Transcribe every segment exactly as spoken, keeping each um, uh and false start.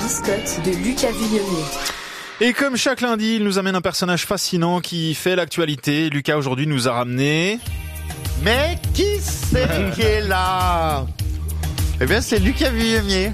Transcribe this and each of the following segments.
biscottes de Lucas Vuillemier. Et comme chaque lundi, il nous amène un personnage fascinant qui fait l'actualité. Lucas aujourd'hui nous a ramené... Mais qui c'est qui est là? Eh bien, c'est Lucas Vuillemier.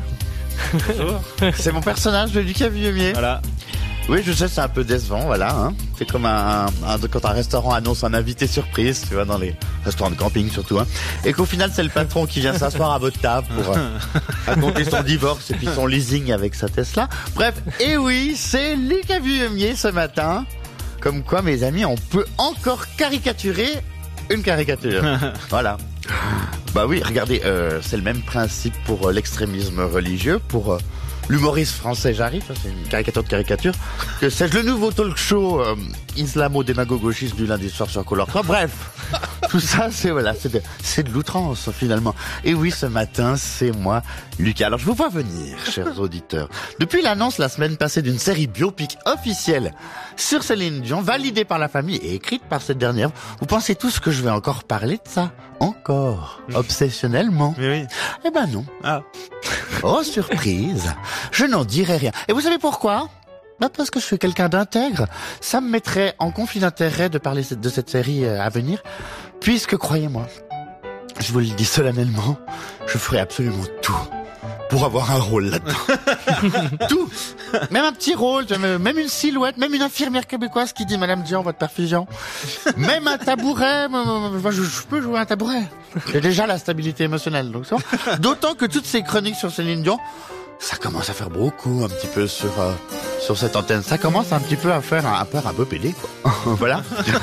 C'est mon personnage de Lucas Vuillemier. Voilà. Oui, je sais, c'est un peu décevant, voilà. Hein. C'est comme un, un, quand un restaurant annonce un invité surprise, tu vois, dans les restaurants de camping surtout, hein, et qu'au final c'est le patron qui vient s'asseoir à votre table pour euh, raconter son divorce et puis son leasing avec sa Tesla. Bref, et oui, c'est Lucas Vuillemier ce matin. Comme quoi, mes amis, on peut encore caricaturer une caricature. Voilà. Bah oui, regardez, euh, c'est le même principe pour euh, l'extrémisme religieux, pour... Euh, l'humoriste français J'arrive, c'est une caricature de caricature, que c'est le nouveau talk show euh, islamo-démago-gauchiste du lundi soir sur Color trois. Bref, tout ça, c'est voilà, c'est de, c'est de l'outrance finalement. Et oui, ce matin, c'est moi, Lucas. Alors je vous vois venir, chers auditeurs. Depuis l'annonce la semaine passée d'une série biopic officielle sur Céline Dion, validée par la famille et écrite par cette dernière, vous pensez tous que je vais encore parler de ça? Encore? Obsessionnellement? Mais oui. Eh ben non. Ah. Oh, surprise. Je n'en dirai rien. Et vous savez pourquoi? Bah parce que je suis quelqu'un d'intègre. Ça me mettrait en conflit d'intérêt de parler de cette série à venir, puisque, croyez-moi, je vous le dis solennellement, je ferai absolument tout pour avoir un rôle là-dedans. Tout. Même un petit rôle, même une silhouette, même une infirmière québécoise qui dit Madame Dion, votre perfusion. Même un tabouret, moi, je, je peux jouer un tabouret. J'ai déjà la stabilité émotionnelle, donc ça. D'autant que toutes ces chroniques sur Céline Dion, ça commence à faire beaucoup, un petit peu sur euh, sur cette antenne. Ça commence un petit peu à faire un, un peu un peu pédé, quoi. Voilà.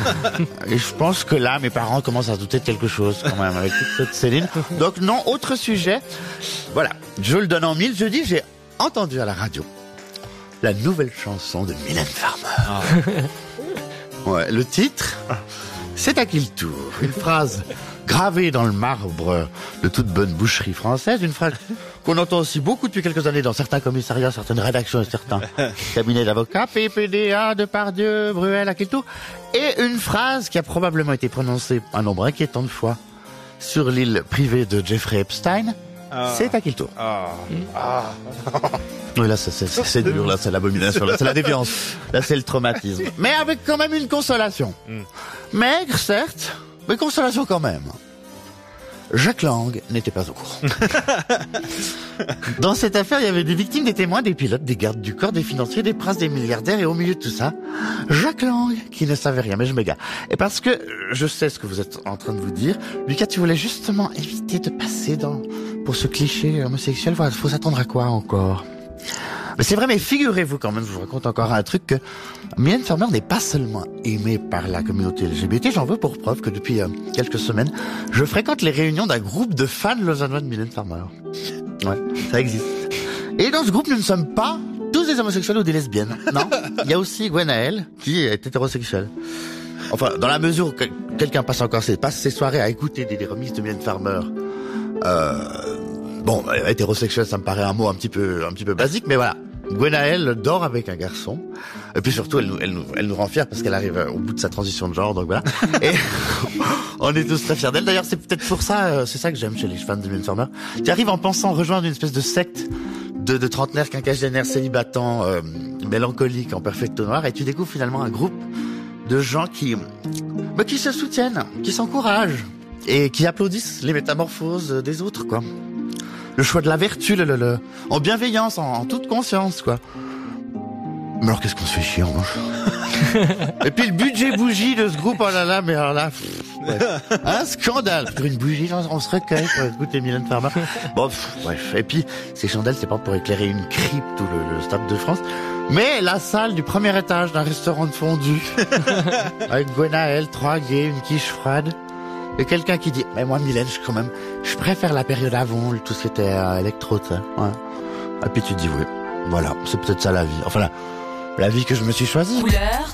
Et je pense que là, mes parents commencent à douter de quelque chose quand même avec toute cette Céline. Donc non, autre sujet. Voilà, je le donne en mille. Jeudi, j'ai entendu à la radio la nouvelle chanson de Mylène Farmer. Ah. Ouais, le titre, c'est à qui le tour? Une phrase gravée dans le marbre de toute bonne boucherie française, une phrase qu'on entend aussi beaucoup depuis quelques années dans certains commissariats, certaines rédactions et certains cabinets d'avocats, P P D A, Depardieu, Bruel, Aquiltour, et une phrase qui a probablement été prononcée un nombre inquiétant de fois sur l'île privée de Jeffrey Epstein. Ah. C'est à qui le tour? Ah. Ah. Oui, là, c'est, c'est, c'est dur, là, c'est l'abomination, là, c'est la déviance, là, c'est le traumatisme. Mais avec quand même une consolation. Mm. Maigre, certes, mais consolation quand même. Jacques Lang n'était pas au courant. Dans cette affaire, il y avait des victimes, des témoins, des pilotes, des gardes du corps, des financiers, des princes, des milliardaires, et au milieu de tout ça, Jacques Lang, qui ne savait rien, mais je m'égare. Et parce que je sais ce que vous êtes en train de vous dire, Lucas, tu voulais justement éviter de passer dans, pour ce cliché homosexuel, voilà, faut s'attendre à quoi encore? Mais c'est vrai, mais figurez-vous quand même, je vous raconte encore un truc, que Mylène Farmer n'est pas seulement aimée par la communauté L G B T, j'en veux pour preuve que depuis euh, quelques semaines, je fréquente les réunions d'un groupe de fans lausannois de Mylène Farmer. Ouais, ça existe. Et dans ce groupe, nous ne sommes pas tous des homosexuels ou des lesbiennes. Non, il y a aussi Gwenaël, qui est hétérosexuel. Enfin, dans la mesure où quelqu'un passe encore ses, passe ses soirées à écouter des, des remises de Mylène Farmer, euh... Bon, hétérosexuel, ça me paraît un mot un petit peu, un petit peu basique, mais voilà. Gwenaël dort avec un garçon. Et puis surtout, elle nous, elle nous, elle nous rend fiers parce qu'elle arrive au bout de sa transition de genre, donc voilà. Et on est tous très fiers d'elle. D'ailleurs, c'est peut-être pour ça, c'est ça que j'aime chez les fans de Mylène Farmer. Qui arrivent en pensant rejoindre une espèce de secte de, de trentenaires, quinquagénaires, célibatants, euh, mélancoliques, en perfecto noir. Et tu découvres finalement un groupe de gens qui, bah, qui se soutiennent, qui s'encouragent et qui applaudissent les métamorphoses des autres, quoi. Le choix de la vertu, le, le, le, en bienveillance, en, en toute conscience, quoi. Mais alors, qu'est-ce qu'on se fait chier, en revanche? Et puis, le budget bougie de ce groupe, oh là là, mais alors là, pff, ouais. Un scandale. Pour une bougie, on se recueille pour écouter Mylène Farmer. Bon, pff, bref. Et puis, ces chandelles, c'est pas pour éclairer une crypte ou le, le Stade de France, mais la salle du premier étage d'un restaurant de fondue. Avec Gwenaël, trois gays, une quiche froide. Et quelqu'un qui dit, mais moi, Mylène, je, quand même, je préfère la période avant, tout ce qui était euh, électro, tu sais. Ouais. Et puis tu te dis, oui, voilà, c'est peut-être ça la vie. Enfin, la, la vie que je me suis choisie. Couleur.